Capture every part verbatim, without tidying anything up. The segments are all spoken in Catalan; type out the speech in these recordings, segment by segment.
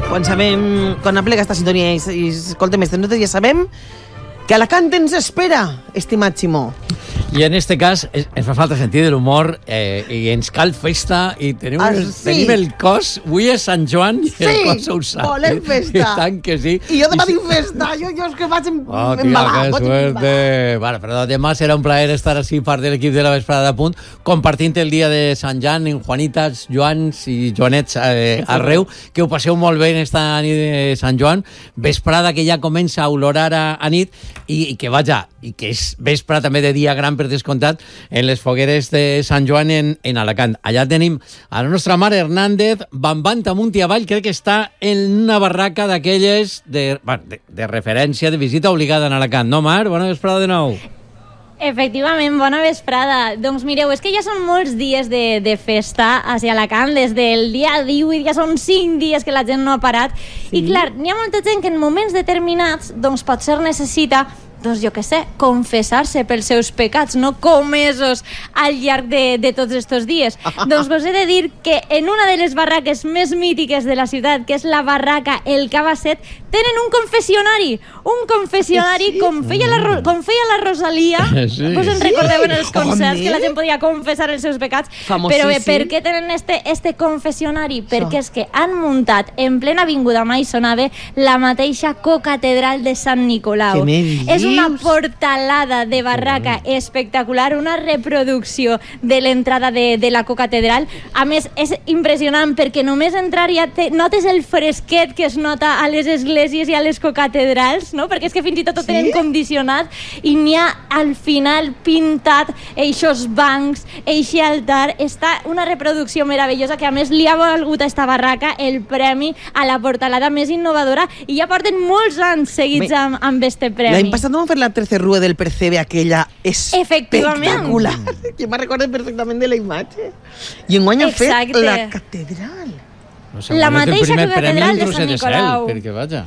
quan sabem, quan aplega esta sintonia i, i escoltem aquestes notes, ja sabem que Alacant ens espera, estimat Simó. I en este cas es, ens fa falta sentir de l'humor eh, i ens cal festa i tenim, ah, el, sí. tenim el cos, avui és Sant Joan i sí, el cos ho sap. volem festa. I tant que sí. I jo demà tinc festa, jo, jo és que vaig em, oh, tia, embalar. Que suerte. Bueno, però demà serà un plaer estar així part de l'equip de la Vesprada de Punt, compartint el dia de Sant Jan en Juanitas, Joans i Joanets eh, arreu, que ho passeu molt bé en esta nit de Sant Joan, vesprada que ja comença a olorar a, a nit i, i que vaja, i que és vespre també de dia gran per descomptat en les fogueres de Sant Joan en, en Alacant. Allà tenim a la nostra mare Hernández, bambant amunt i avall, crec que està en una barraca d'aquelles de, bueno, de, de referència, de visita obligada en Alacant. No, Mar? Bona vesprada de nou. Efectivament, bona vesprada. Doncs mireu, és que ja són molts dies de, de festa a Alacant, des del dia divuit, ja són cinc dies que la gent no ha parat. Sí. I clar, n'hi ha molta gent que en moments determinats doncs potser necessita, doncs jo què sé, confessar-se pels seus pecats no comesos al llarg de, de tots estos dies. Doncs vos he de dir que en una de les barraques més mítiques de la ciutat, que és la barraca El Cabasset, tenen un confessionari, un confessionari sí. com, feia la, com feia la Rosalia. Sí. Vos en recordeu en els concerts que la gent podia confessar els seus pecats? Però bé, per què tenen este, este confessionari? So. Perquè és que han muntat en plena avinguda Maisonave la mateixa cocatedral de Sant Nicolau. És una portalada de barraca espectacular, una reproducció de l'entrada de, de la cocatedral. A més, és impressionant perquè només entrar ja te, notes el fresquet que es nota a les esglésies i a les cocatedrals, no? Perquè és que fins i tot ho tenen sí? condicionat i n'hi ha al final pintat eixos bancs, eixe altar. Està una reproducció meravellosa que a més li ha valgut a esta barraca el premi a la portalada més innovadora i ja porten molts anys seguits amb, amb este premi. L'any passat vam fer la tercera rua del Percebe, aquella espectacular, que me'n recordo perfectament de la imatge. I enguany han fet la catedral. No sé, la mateixa catedral de Sant Nicolau. Cel, perquè vaja.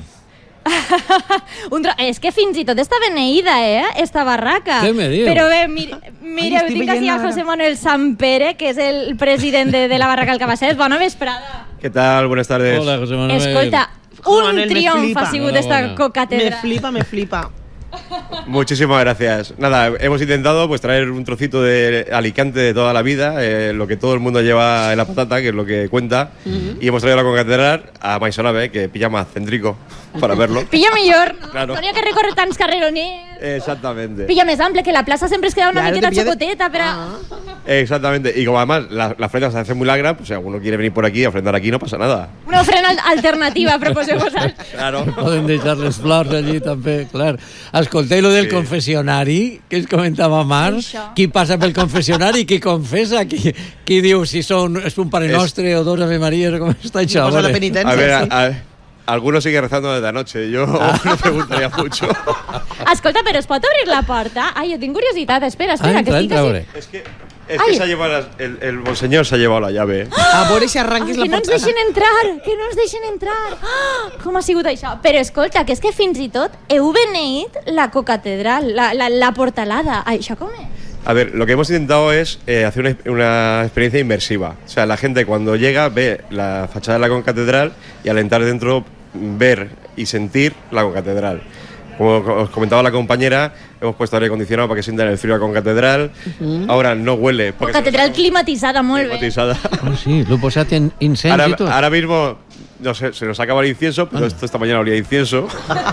Un tro... És que fins i tot està beneïda, eh, esta barraca. Què me dius? Però bé, mire, mireu, tinc així a José Manuel Sampere, que és el president de, de la barraca El Cabasset. Bona vesprada. ¿Qué tal? Buenas tardes. Hola, José Manuel. Escolta, un Manuel, triomf ha sigut esta cocatedral. Me flipa, me flipa. Muchísimas gracias. Nada, hemos intentado pues traer un trocito de Alicante de toda la vida, eh, lo que todo el mundo lleva en la patata, que es lo que cuenta, uh-huh. y hemos traído la concatedral a Maisonave, que pilla más céntrico para verlo. Pilla millor. Claro. No n'hi ha que recórrer tants carreroners. Exactamente. Pilla més ample, que la plaça sempre es queda una claro, miqueta xocoteta, de... pero... Ah. Exactamente. Y como además la, la ofrenda se hace muy larga, pues si alguno quiere venir por aquí a ofrendar aquí, no pasa nada. Una ofrenda alternativa, proposeu-vos. Claro. Poden deixar les flors allí també, clar. Escolteu lo del sí. confessionari, que es comentava Mar. Qui passa pel confessionari, qui confessa, qui, qui diu si són, és un Pare Nostre o dos Ave Maria, com està això? Posa la penitència, a ver, sí. a, a, algunos sigue rezando desde anoche. Yo ah. no preguntaría mucho. Escolta, però es pot obrir la porta? Ai, jo tinc curiositat. Espera, espera, ah, que estic així. Es que, es que se ha llevado la, el, el monseñor se ha llevado la llave. A veure si arranquis la porta. Que no ens deixen entrar, que no ens deixen entrar. Ah, com ha sigut això? Però escolta, que és que fins i tot heu beneït la cocatedral, la, la, la portalada. Això com és? A ver, lo que hemos intentado es eh, hacer una, una experiencia inmersiva. O sea, la gente cuando llega ve la fachada de la concatedral y al entrar dentro ver y sentir la concatedral. Como os comentaba la compañera, hemos puesto aire acondicionado para que sientan el frío de la concatedral. Uh-huh. Ahora no huele. Concatedral nos... climatitzada, molt climatizada. bé. Oh, sí, lo posat en incenso ahora, y todo. Ahora mismo no sé, se nos acaba el incienso, pero ah. esto esta mañana olía incienso.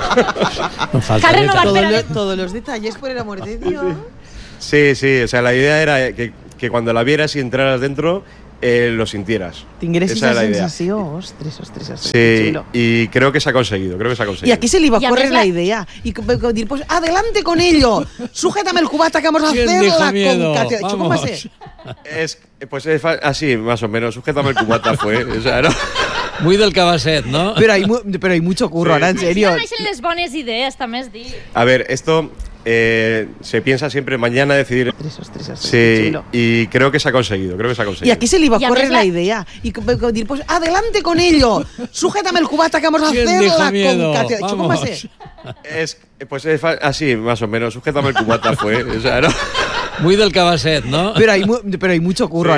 No falta todos, los, todos los detalles, por el amor de Dios. Sí, sí, o sea, la idea era que, que cuando la vieras y entraras dentro, eh, lo sintieras. Tingueres esa sensació, ostres, ostres, ostres. Sí, y creo que se ha conseguido, creo que se ha conseguido. Y aquí se le iba a correr la idea. Y decir, pues adelante con ello, sujétame el cubata que vamos a hacer la concatedral. ¿Cómo va a ser? Es, pues es así, más o menos, sujétame el cubata fue, o sea, ¿no? Muy del Cabasset, ¿no? Pero hay, pero hay mucho curro, sí. Ahora, en serio. No deixen les bones idees, també es diu. A ver, esto... Eh, se piensa siempre mañana decidir. Ostras, ostras, ostras, sí, y creo que se ha conseguido, creo que se ha conseguido. Y aquí se le iba a correr la idea y decir, pues adelante con ello, sujétame el cubata que vamos a hacer la concatedral. ¿Cómo va a ser? Es, pues es así, más o menos, sujétame el cubata fue, o sea, ¿no? Muy del Cabasset, ¿no? Pero hay, pero hay mucho curro. Sí.